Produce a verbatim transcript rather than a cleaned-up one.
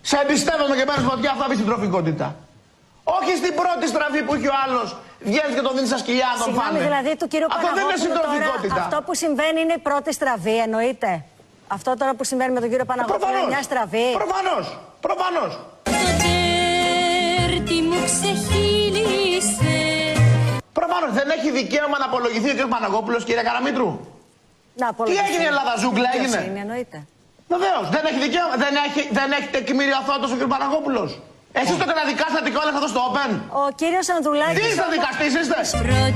Σε εμπιστεύομαι και παίρνεις φωτιά, θα πεις συντροφικότητα. Όχι στην πρώτη στραφή που έχει ο άλλος, βγαίνεις και τον δίνεις στα σκυλιά να τον φάνε. Συγγνώμη, δηλαδή του κύριου Αυτό δεν είναι συντροφικότητα. Τώρα, αυτό που συμβαίνει είναι η πρώτη στραβή, εννοείται. Αυτό τώρα που συμβαίνει με τον κύριο Παναγόπουλο είναι μια στραβή. Προφανώς, προφανώς. Προφανώς δεν έχει δικαίωμα να απολογηθεί ο κύριος Παναγόπουλος, κύριε Καραμήτρου. Να απολογηθεί. Τι έγινε η Ελλάδα, ζούγκλα έγινε. Είναι, εννοείται. Βεβαίως, δεν έχει δικαίωμα, δεν έχει, δεν έχει τεκμήριο αθώατος ο κύριος Παναγόπουλος. Εσείς το καταδικάσατε κιόλας αυτό στο Open. Ο κύριος Ανδρουλάκης... Τι είστε δικαστής, είστε.